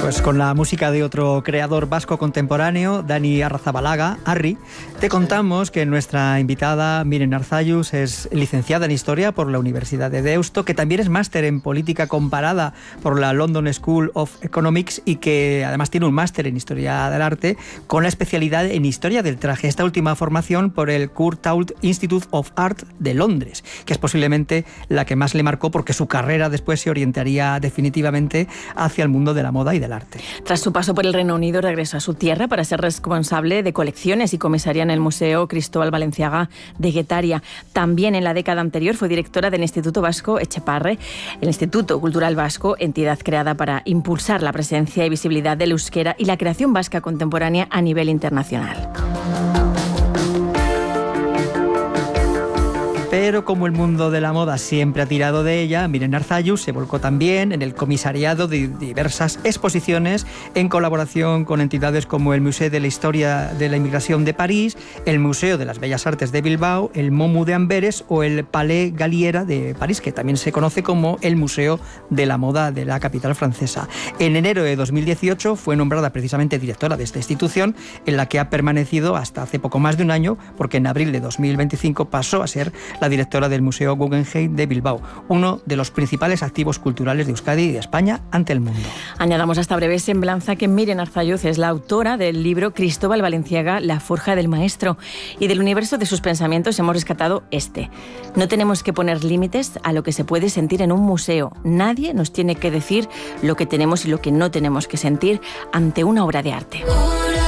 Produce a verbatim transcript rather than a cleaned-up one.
Pues con la música de otro creador vasco contemporáneo, Dani Arrazabalaga, Arri, te contamos que nuestra invitada Miren Arzalluz es licenciada en Historia por la Universidad de Deusto, que también es máster en Política Comparada por la London School of Economics y que además tiene un máster en Historia del Arte con la especialidad en Historia del Traje. Esta última formación por el Courtauld Institute of Art de Londres, que es posiblemente la que más le marcó porque su carrera después se orientaría definitivamente hacia el mundo de la moda y del arte. Tras su paso por el Reino Unido, regresó a su tierra para ser responsable de colecciones y comisaria en el Museo Cristóbal Balenciaga de Guetaria. También en la década anterior fue directora del Instituto Vasco Etxeparre, el Instituto Cultural Vasco, entidad creada para impulsar la presencia y visibilidad del euskera y la creación vasca contemporánea a nivel internacional. Pero como el mundo de la moda siempre ha tirado de ella, Miren Arzalluz se volcó también en el comisariado de diversas exposiciones en colaboración con entidades como el Museo de la Historia de la Inmigración de París, el Museo de las Bellas Artes de Bilbao, el MoMU de Amberes o el Palais Galliera de París, que también se conoce como el Museo de la Moda de la capital francesa. En enero de dos mil dieciocho fue nombrada precisamente directora de esta institución, en la que ha permanecido hasta hace poco más de un año, porque en abril de dos mil veinticinco pasó a ser la directora del Museo Guggenheim de Bilbao, uno de los principales activos culturales de Euskadi y de España ante el mundo. Añadamos a esta breve semblanza que Miren Arzalluz es la autora del libro Cristóbal Balenciaga, La forja del maestro, y del universo de sus pensamientos hemos rescatado este: no tenemos que poner límites a lo que se puede sentir en un museo. Nadie nos tiene que decir lo que tenemos y lo que no tenemos que sentir ante una obra de arte.